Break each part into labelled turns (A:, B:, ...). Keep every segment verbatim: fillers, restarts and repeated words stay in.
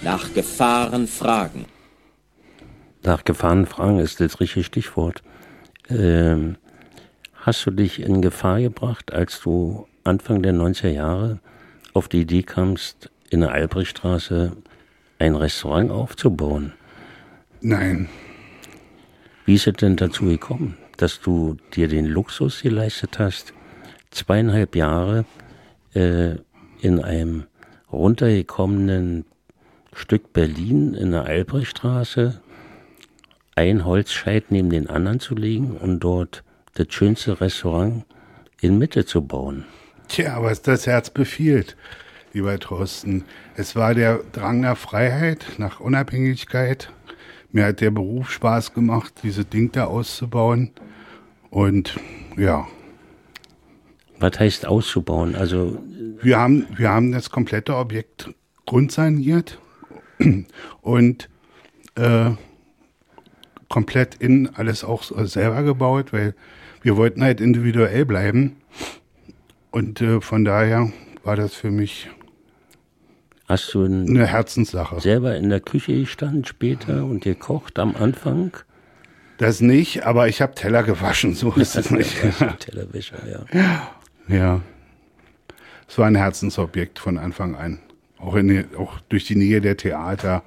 A: Nach Gefahren fragen.
B: Nach Gefahren fragen ist das richtige Stichwort. Ähm, hast du dich in Gefahr gebracht, als du Anfang der neunziger Jahre auf die Idee kamst, in der Albrechtstraße ein Restaurant aufzubauen?
C: Nein.
B: Wie ist es denn dazu gekommen, dass du dir den Luxus geleistet hast, zweieinhalb Jahre äh, in einem runtergekommenen Stück Berlin in der Albrechtstraße ein Holzscheit neben den anderen zu legen und dort das schönste Restaurant in Mitte zu bauen?
C: Tja, was das Herz befiehlt, lieber Thorsten. Es war der Drang nach Freiheit, nach Unabhängigkeit. Mir hat der Beruf Spaß gemacht, diese Ding da auszubauen. Und ja.
B: Was heißt auszubauen? Also
C: wir haben, wir haben das komplette Objekt grundsaniert und äh, komplett innen alles auch selber gebaut, weil wir wollten halt individuell bleiben. Und äh, von daher war das für mich
B: hast du ein,
C: eine Herzenssache.
B: Selber in der Küche gestanden später und gekocht am Anfang?
C: Das nicht, aber ich habe Teller gewaschen, so ist es nicht.
B: Tellerwäscher, ja.
C: Ja. Es war ein Herzensobjekt von Anfang an. Auch, in die, auch durch die Nähe der Theater.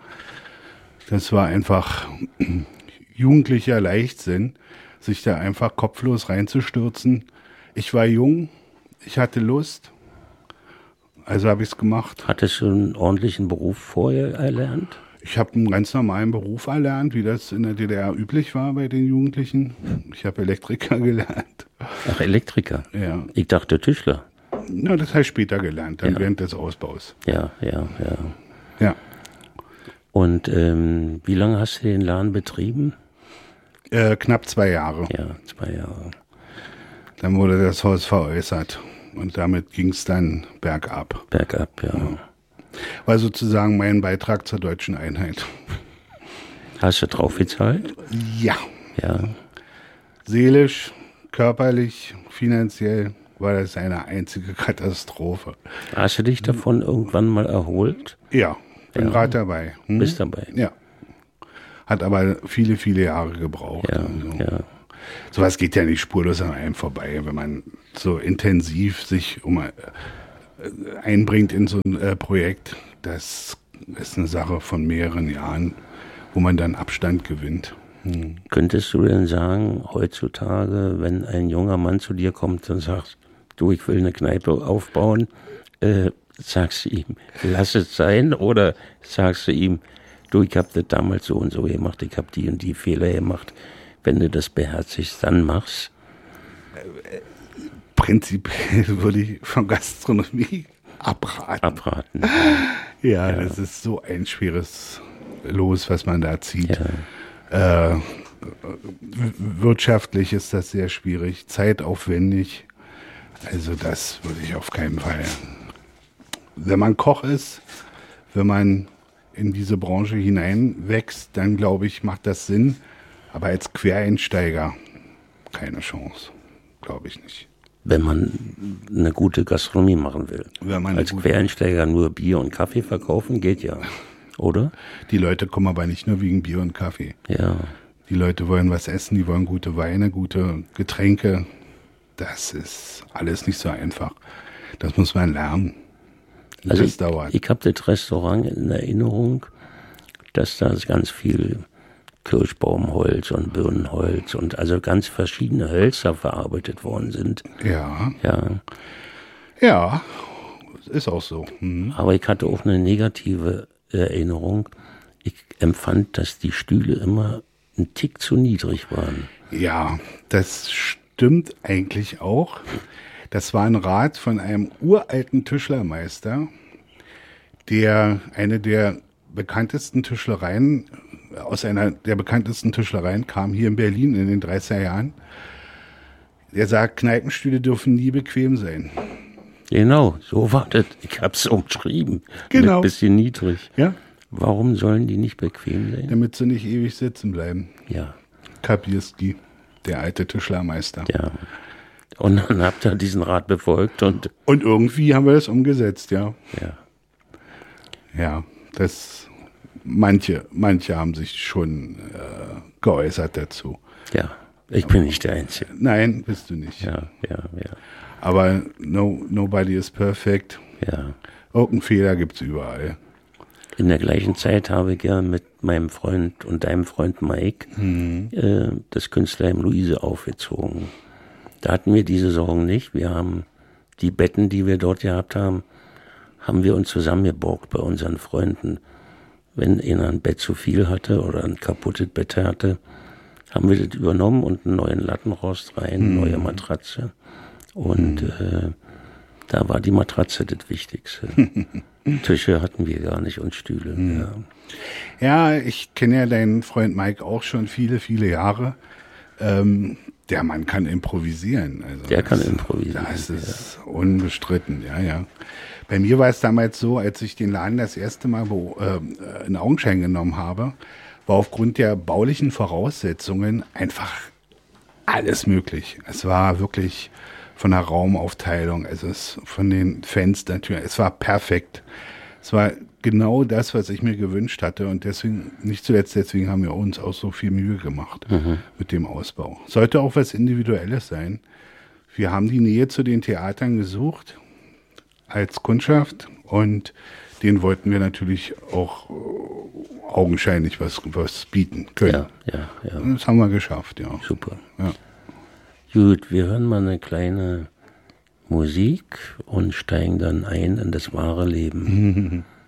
C: Das war einfach jugendlicher Leichtsinn, sich da einfach kopflos reinzustürzen. Ich war jung, ich hatte Lust, also habe ich es gemacht.
B: Hattest du einen ordentlichen Beruf vorher erlernt?
C: Ich habe einen ganz normalen Beruf erlernt, wie das in der D D R üblich war bei den Jugendlichen. Ich habe Elektriker gelernt.
B: Ach, Elektriker?
C: Ja.
B: Ich dachte Tischler.
C: Na, das habe ich später gelernt, dann
B: ja.
C: während des Ausbaus.
B: Ja, ja, ja.
C: Ja.
B: Und ähm, wie lange hast du den Laden betrieben?
C: Äh, knapp zwei Jahre.
B: Ja, zwei Jahre.
C: Dann wurde das Haus veräußert und damit ging es dann bergab.
B: Bergab, ja. ja.
C: War sozusagen mein Beitrag zur deutschen Einheit.
B: Hast du drauf gezahlt?
C: Ja.
B: Ja.
C: Seelisch, körperlich, finanziell war das eine einzige Katastrophe.
B: Hast du dich davon irgendwann mal erholt?
C: Ja, bin
B: ja.
C: gerade dabei.
B: Hm? Bist dabei?
C: Ja. Hat aber viele, viele Jahre gebraucht.
B: Ja,
C: also.
B: ja.
C: Sowas geht ja nicht spurlos an einem vorbei, wenn man so intensiv sich um, äh, einbringt in so ein äh, Projekt. Das ist eine Sache von mehreren Jahren, wo man dann Abstand gewinnt.
B: Hm. Könntest du denn sagen, heutzutage, wenn ein junger Mann zu dir kommt und sagt, du, ich will eine Kneipe aufbauen, äh, sagst du ihm, lass es sein, oder sagst du ihm, du, ich habe das damals so und so gemacht, ich habe die und die Fehler gemacht, wenn du das beherzigst, dann mach's?
C: Prinzipiell würde ich von Gastronomie abraten.
B: Abraten.
C: Ja,
B: ja,
C: das ist so ein schweres Los, was man da zieht.
B: Ja.
C: Äh, wirtschaftlich ist das sehr schwierig, zeitaufwendig. Also das würde ich auf keinen Fall. Wenn man Koch ist, wenn man in diese Branche hineinwächst, dann glaube ich, macht das Sinn. Aber als Quereinsteiger keine Chance, glaube ich nicht.
B: Wenn man eine gute Gastronomie machen will.
C: Wenn man
B: als Quereinsteiger nur Bier und Kaffee verkaufen, geht ja, oder?
C: Die Leute kommen aber nicht nur wegen Bier und Kaffee.
B: Ja.
C: Die Leute wollen was essen, die wollen gute Weine, gute Getränke. Das ist alles nicht so einfach. Das muss man lernen.
B: Also
C: das
B: ich,
C: dauert.
B: Ich habe das Restaurant in Erinnerung, dass da ganz viel Kirschbaumholz und Birnenholz und also ganz verschiedene Hölzer verarbeitet worden sind.
C: Ja.
B: Ja.
C: Ja, ist auch so. Mhm.
B: Aber ich hatte auch eine negative Erinnerung. Ich empfand, dass die Stühle immer ein Tick zu niedrig waren.
C: Ja, das stimmt eigentlich auch. Das war ein Rat von einem uralten Tischlermeister, der eine der bekanntesten Tischlereien, aus einer der bekanntesten Tischlereien kam hier in Berlin in den dreißiger Jahren. Der sagt, Kneipenstühle dürfen nie bequem sein.
B: Genau, so war das. Ich habe es umschrieben.
C: Genau.
B: Mit bisschen niedrig.
C: Ja.
B: Warum sollen die nicht bequem sein?
C: Damit sie nicht ewig sitzen bleiben.
B: Ja.
C: Kapierski, der alte Tischlermeister.
B: Ja. Und dann habt ihr diesen Rat befolgt und...
C: Und irgendwie haben wir das umgesetzt, ja.
B: Ja.
C: Ja, das manche, manche haben sich schon äh, geäußert dazu.
B: Ja, ich bin nicht der Einzige.
C: Nein, bist du nicht.
B: Ja, ja, ja.
C: Aber no, nobody is perfect.
B: Ja.
C: Irgendeinen Fehler gibt es überall.
B: In der gleichen Zeit habe ich ja mit meinem Freund und deinem Freund Mike mhm. äh, das Künstlerheim Luise aufgezogen. Da hatten wir diese Sorgen nicht. Wir haben die Betten, die wir dort gehabt haben, haben wir uns zusammengeborgt bei unseren Freunden. Wenn einer ein Bett zu viel hatte oder ein kaputtes Bett hatte, haben wir das übernommen und einen neuen Lattenrost rein, eine neue Matratze. Und äh, da war die Matratze das Wichtigste. Tische hatten wir gar nicht und Stühle.
C: Mhm.
B: Ja.
C: ja, ich kenne ja deinen Freund Mike auch schon viele, viele Jahre. Ähm, der Mann kann improvisieren. Also
B: der
C: das,
B: kann improvisieren.
C: Das ist ja. unbestritten, ja, ja. Bei mir war es damals so, als ich den Laden das erste Mal äh, in Augenschein genommen habe, war aufgrund der baulichen Voraussetzungen einfach alles möglich. Es war wirklich von der Raumaufteilung, also es von den Fenstertüren, es war perfekt. Es war genau das, was ich mir gewünscht hatte und deswegen, nicht zuletzt deswegen haben wir uns auch so viel Mühe gemacht mhm. mit dem Ausbau. Sollte auch was Individuelles sein. Wir haben die Nähe zu den Theatern gesucht als Kundschaft und denen wollten wir natürlich auch augenscheinlich was, was bieten können.
B: Ja, ja, ja.
C: Das haben wir geschafft, ja.
B: Super.
C: Ja.
B: Gut, wir hören mal eine kleine Musik und steigen dann ein in das wahre Leben.